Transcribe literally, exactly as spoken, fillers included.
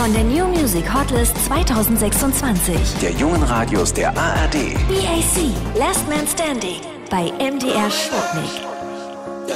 von der New Music Hotlist zwanzig sechsundzwanzig. Der jungen Radios der A R D. B A C, Last Man Standing bei M D R Sputnik.